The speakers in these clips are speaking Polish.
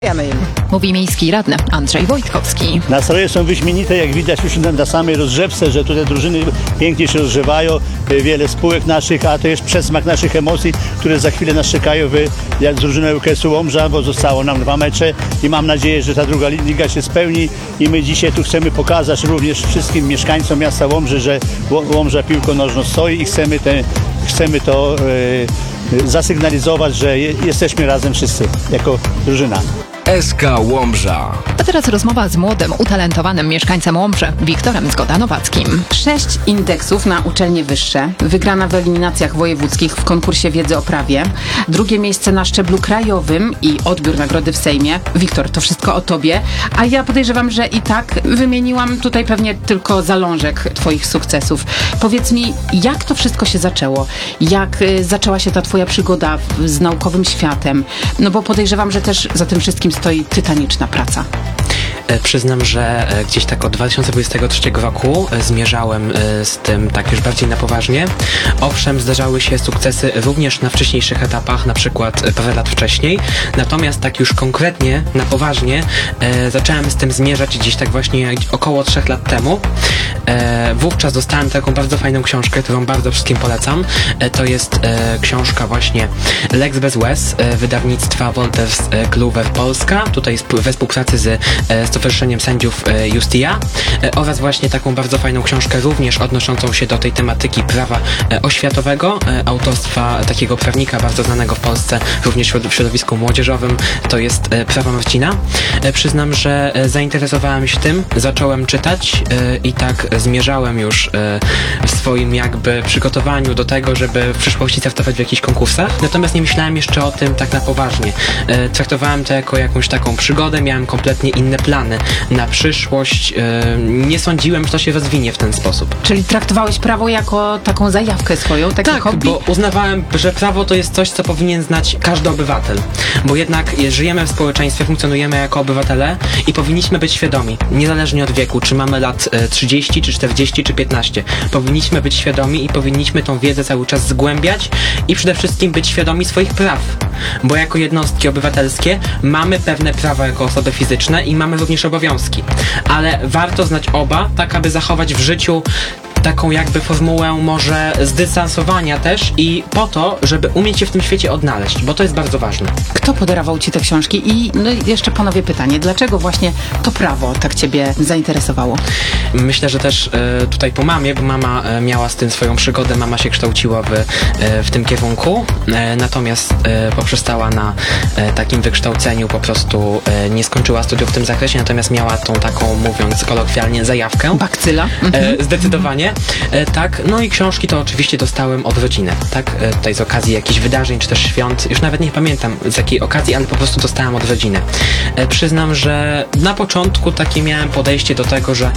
Mówi miejski radny Andrzej Wojtkowski. Nastroje są wyśmienite, jak widać już na samej rozgrzewce, że tutaj drużyny pięknie się rozgrzewają, wiele spółek naszych, a to jest przesmak naszych emocji, które za chwilę nas czekają jak z drużyną UKS-u Łomża, bo zostało nam 2 mecze i mam nadzieję, że ta druga liga się spełni i my dzisiaj tu chcemy pokazać również wszystkim mieszkańcom miasta Łomży, że Łomża piłką nożną stoi i chcemy to zasygnalizować, że jesteśmy razem wszyscy jako drużyna. SK Łomża. A teraz rozmowa z młodym, utalentowanym mieszkańcem Łomży, Wiktorem Zgoda-Nowackim. 6 indeksów na uczelnie wyższe, wygrana w eliminacjach wojewódzkich w konkursie wiedzy o prawie, 2. miejsce na szczeblu krajowym i odbiór nagrody w Sejmie. Wiktor, to wszystko o tobie, a ja podejrzewam, że i tak wymieniłam tutaj pewnie tylko zalążek twoich sukcesów. Powiedz mi, jak to wszystko się zaczęło? Jak zaczęła się ta twoja przygoda z naukowym światem? No bo podejrzewam, że też za tym wszystkim stoi tytaniczna praca. Przyznam, że gdzieś tak od 2023 roku zmierzałem z tym tak już bardziej na poważnie. Owszem, zdarzały się sukcesy również na wcześniejszych etapach, na przykład parę lat wcześniej. Natomiast tak już konkretnie, na poważnie zacząłem z tym zmierzać gdzieś tak właśnie około 3 lat temu. Wówczas dostałem taką bardzo fajną książkę, którą bardzo wszystkim polecam. To jest książka właśnie Lex bez łez, wydawnictwa Wolters Kluwer Polska, tutaj we współpracy z Stowarzyszeniem Sędziów Justia, oraz właśnie taką bardzo fajną książkę również odnoszącą się do tej tematyki prawa oświatowego, autorstwa takiego prawnika bardzo znanego w Polsce, również w środowisku młodzieżowym, to jest Prawa Marcina. Przyznam, że zainteresowałem się tym, zacząłem czytać i tak zmierzałem już w swoim jakby przygotowaniu do tego, żeby w przyszłości startować w jakichś konkursach, natomiast nie myślałem jeszcze o tym tak na poważnie. Traktowałem to jako jakąś taką przygodę, miałem kompletnie inne plany na przyszłość. Nie sądziłem, że to się rozwinie w ten sposób. Czyli traktowałeś prawo jako taką zajawkę swoją, takie hobby? Bo uznawałem, że prawo to jest coś, co powinien znać każdy obywatel. Bo jednak żyjemy w społeczeństwie, funkcjonujemy jako obywatele i powinniśmy być świadomi, niezależnie od wieku, czy mamy lat 30, czy 40, czy 15. Powinniśmy być świadomi i powinniśmy tą wiedzę cały czas zgłębiać i przede wszystkim być świadomi swoich praw. Bo jako jednostki obywatelskie mamy pewne prawa jako osoby fizyczne i mamy również obowiązki. Ale warto znać oba, tak aby zachować w życiu taką jakby formułę może zdystansowania też i po to, żeby umieć się w tym świecie odnaleźć, bo to jest bardzo ważne. Kto podarował ci te książki? I no jeszcze ponowię pytanie, dlaczego właśnie to prawo tak ciebie zainteresowało? Myślę, że też tutaj po mamie, bo mama miała z tym swoją przygodę, mama się kształciła w tym kierunku, natomiast poprzestała na takim wykształceniu, po prostu nie skończyła studiów w tym zakresie, natomiast miała tą taką, mówiąc kolokwialnie, zajawkę. Bakcyla? Zdecydowanie. Tak, no i książki to oczywiście dostałem od rodziny, tak, tutaj z okazji jakichś wydarzeń, czy też świąt, już nawet nie pamiętam z jakiej okazji, ale po prostu dostałem od rodziny. Przyznam, że na początku takie miałem podejście do tego, że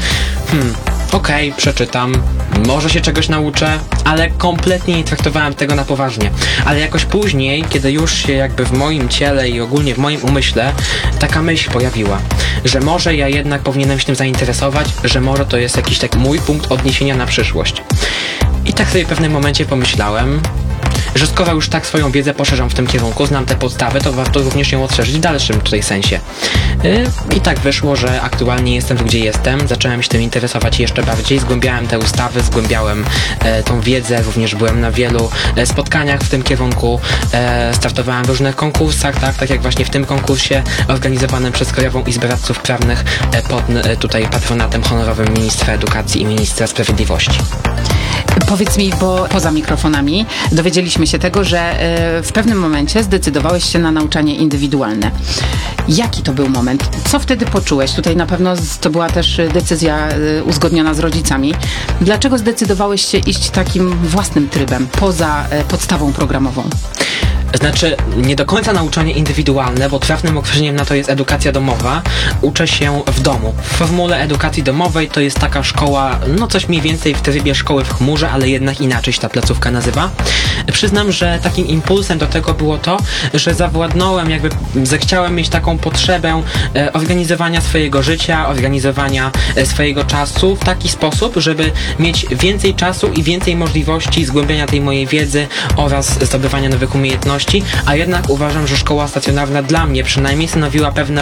okej, przeczytam, może się czegoś nauczę, ale kompletnie nie traktowałem tego na poważnie. Ale jakoś później, kiedy już się jakby w moim ciele i ogólnie w moim umyśle taka myśl pojawiła, że może ja jednak powinienem się tym zainteresować, że może to jest jakiś tak mój punkt odniesienia na przyszłość. I tak sobie w pewnym momencie pomyślałem, że skoro już tak swoją wiedzę poszerzam w tym kierunku, znam te podstawy, to warto również ją odszerzyć w dalszym tutaj sensie. I tak wyszło, że aktualnie jestem tu, gdzie jestem, zacząłem się tym interesować jeszcze bardziej, zgłębiałem te ustawy, zgłębiałem tą wiedzę, również byłem na wielu spotkaniach w tym kierunku, startowałem w różnych konkursach, tak jak właśnie w tym konkursie organizowanym przez Krajową Izbę Radców Prawnych pod tutaj patronatem honorowym Ministra Edukacji i Ministra Sprawiedliwości. Powiedz mi, bo poza mikrofonami dowiedzieliśmy się tego, że w pewnym momencie zdecydowałeś się na nauczanie indywidualne. Jaki to był moment? Co wtedy poczułeś? Tutaj na pewno to była też decyzja uzgodniona z rodzicami. Dlaczego zdecydowałeś się iść takim własnym trybem, poza podstawą programową? Znaczy, nie do końca nauczanie indywidualne, bo trafnym określeniem na to jest edukacja domowa. Uczę się w domu. W formule edukacji domowej to jest taka szkoła, no coś mniej więcej w trybie szkoły w chmurze, ale jednak inaczej się ta placówka nazywa. Przyznam, że takim impulsem do tego było to, że zawładnąłem, jakby zechciałem mieć taką potrzebę organizowania swojego życia, organizowania swojego czasu w taki sposób, żeby mieć więcej czasu i więcej możliwości zgłębiania tej mojej wiedzy oraz zdobywania nowych umiejętności, a jednak uważam, że szkoła stacjonarna dla mnie przynajmniej stanowiła